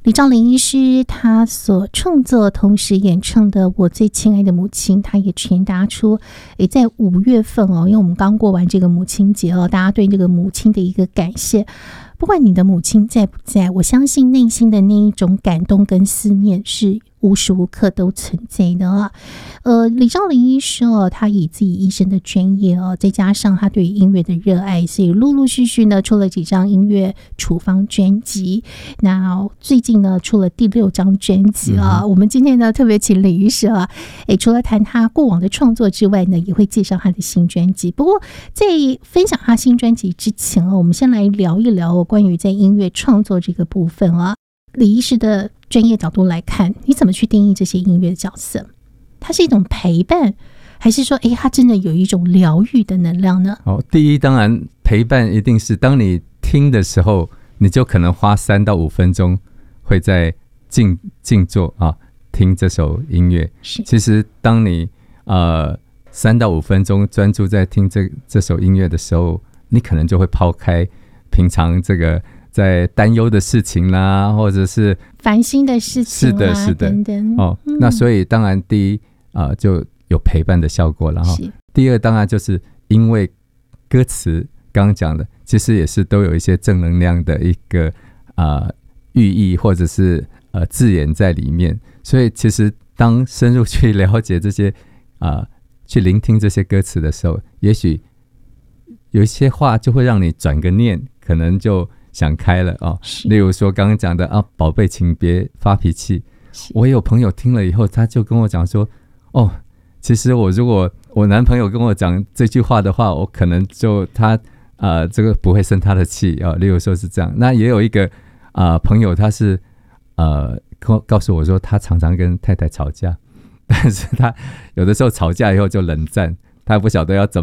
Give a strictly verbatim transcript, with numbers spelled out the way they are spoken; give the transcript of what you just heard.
李兆麟医师他所创作同时演唱的《我最亲爱的母亲》，他也传达出也在五月份哦，因为我们刚过完这个母亲节哦，大家对这个母亲的一个感谢，不管你的母亲在不在，我相信内心的那一种感动跟思念是无时无刻都存在的啊。呃，李兆麟医师哦，他以自己医生的专业哦，再加上他对音乐的热爱，所以陆陆续续呢出了几张音乐处方专辑。那最近呢出了第六张专辑啊、嗯。我们今天呢特别请李医师啊，诶，除了谈他过往的创作之外呢，也会介绍他的新专辑。不过在分享他新专辑之前哦，我们先来聊一聊关于在音乐创作这个部分啊。李医师的专业角度来看，你怎么去定义这些音乐的角色？它是一种陪伴，还是说，哎，它真的有一种疗愈的能量呢？ 哦，第一，当然陪伴一定是当你听的时候，你就可能花三到五分钟会在静静坐啊听这首音乐。其实当你呃三到五分钟专注在听这这首音乐的时候，你可能就会抛开平常这个在担忧的事情啦，或者是烦心的事情啦， 是的，是的， 等等哦、嗯。那所以当然第一啊、呃、就有陪伴的效果了哈。第二，当然就是因为歌词刚刚讲的，其实也是都有一些正能量的一个啊、呃、寓意或者是呃字眼在里面，所以其实当深入去了解这些啊、呃、去聆听这些歌词的时候，也许有一些话就会让你转个念，可能就想开了哦。例如说刚刚讲的啊，宝贝请别发脾气，我有朋友听了以后，他就跟我讲说，哦，其实我如果我男朋友跟我讲这句话的话，我可能就他呃这个不会生他的气啊、哦。例如说是这样。那也有一个啊、呃、朋友，他是呃告诉我说，他常常跟太太吵架，但是他有的时候吵架以后就冷战，他不晓得要怎么